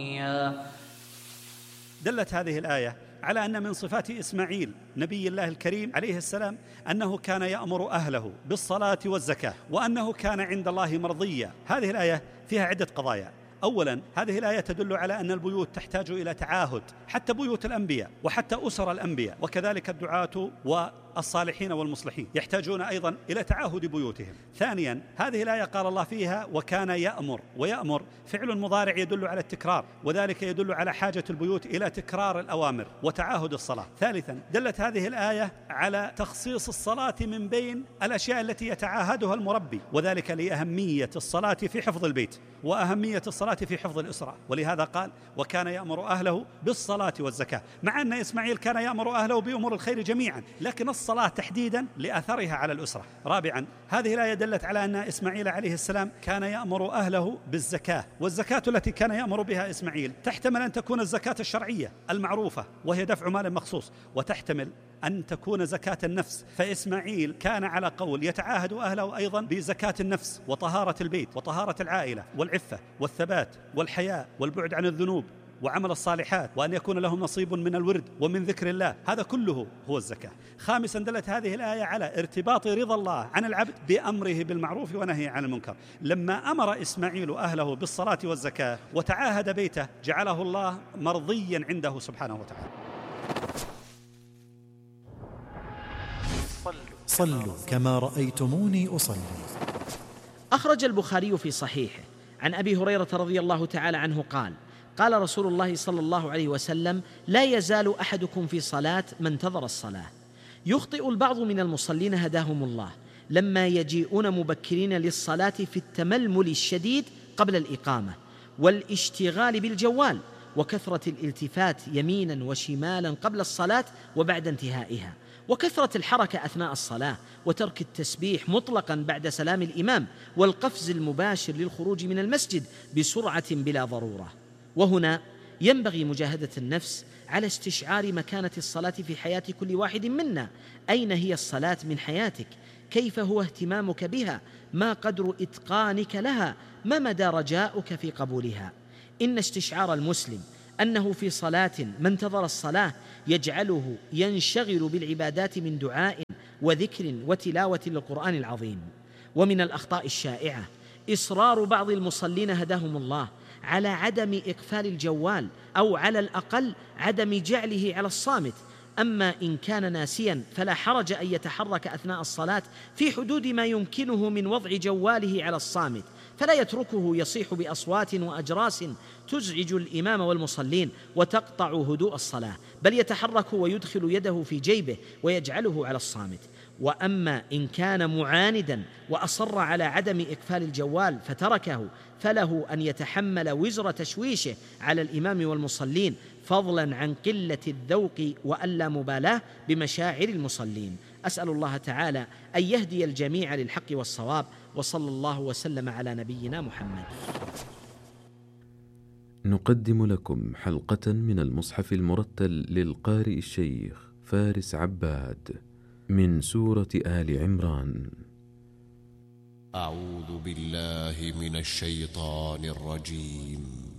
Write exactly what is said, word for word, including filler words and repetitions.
دلت هذه الآية على أن من صفات إسماعيل نبي الله الكريم عليه السلام أنه كان يأمر أهله بالصلاة والزكاة، وأنه كان عند الله مرضيا. هذه الآية فيها عدة قضايا. أولا، هذه الآية تدل على أن البيوت تحتاج إلى تعاهد، حتى بيوت الأنبياء وحتى أسر الأنبياء، وكذلك الدعاة والصالحين والمصلحين يحتاجون أيضا إلى تعاهد بيوتهم. ثانيا، هذه الآية قال الله فيها وكان يأمر، ويأمر فعل مضارع يدل على التكرار، وذلك يدل على حاجة البيوت إلى تكرار الأوامر وتعاهد الصلاة. ثالثا، دلت هذه الآية على تخصيص الصلاة من بين الأشياء التي يتعاهدها المربي، وذلك لأهمية الصلاة في حفظ البيت وأهمية الصلاة في حفظ الأسرة، ولهذا قال وكان يأمر أهله بالصلاة والزكاة، مع أن إسماعيل كان يأمر أهله بأمور الخير جميعا، لكن الصلاة تحديدا لأثرها على الأسرة. رابعا، هذه الآية دلت على أن إسماعيل عليه السلام كان يأمر أهله بالزكاة، والزكاة التي كان يأمر بها إسماعيل تحتمل أن تكون الزكاة الشرعية المعروفة وهي دفع مال مخصوص، وتحتمل أن تكون زكاة النفس، فإسماعيل كان على قول يتعاهد أهله أيضا بزكاة النفس وطهارة البيت وطهارة العائلة والعفة والثبات والحياء والبعد عن الذنوب وعمل الصالحات، وأن يكون لهم نصيب من الورد ومن ذكر الله، هذا كله هو الزكاة. خامسا، دلت هذه الآية على ارتباط رضا الله عن العبد بأمره بالمعروف ونهيه عن المنكر. لما أمر إسماعيل أهله بالصلاة والزكاة وتعاهد بيته جعله الله مرضيا عنده سبحانه وتعالى. صلوا كما رأيتموني أصلي. أخرج البخاري في صحيحه عن أبي هريرة رضي الله تعالى عنه قال قال رسول الله صلى الله عليه وسلم: لا يزال أحدكم في صلاة ما انتظر الصلاة. يخطئ البعض من المصلين هداهم الله لما يجيئون مبكرين للصلاة في التململ الشديد قبل الإقامة والاشتغال بالجوال وكثرة الالتفات يمينا وشمالا قبل الصلاة وبعد انتهائها، وكثرة الحركة أثناء الصلاة، وترك التسبيح مطلقا بعد سلام الإمام، والقفز المباشر للخروج من المسجد بسرعة بلا ضرورة. وهنا ينبغي مجاهدة النفس على استشعار مكانة الصلاة في حياة كل واحد منا. أين هي الصلاة من حياتك؟ كيف هو اهتمامك بها؟ ما قدر إتقانك لها؟ ما مدى رجاؤك في قبولها؟ إن استشعار المسلم أنه في صلاة ما انتظر الصلاة يجعله ينشغل بالعبادات من دعاء وذكر وتلاوة للقرآن العظيم. ومن الأخطاء الشائعة إصرار بعض المصلين هداهم الله على عدم إقفال الجوال، أو على الأقل عدم جعله على الصامت. أما إن كان ناسيا فلا حرج أن يتحرك أثناء الصلاة في حدود ما يمكنه من وضع جواله على الصامت، فلا يتركه يصيح بأصوات وأجراس تزعج الإمام والمصلين وتقطع هدوء الصلاة، بل يتحرك ويدخل يده في جيبه ويجعله على الصامت. وأما إن كان معاندا وأصر على عدم إقفال الجوال فتركه، فله أن يتحمل وزر تشويشه على الإمام والمصلين، فضلا عن قلة الذوق وألا مبالاة بمشاعر المصلين. أسأل الله تعالى أن يهدي الجميع للحق والصواب، وصلى الله وسلم على نبينا محمد. نقدم لكم حلقة من المصحف المرتل للقارئ الشيخ فارس عباد من سورة آل عمران. أعوذ بالله من الشيطان الرجيم.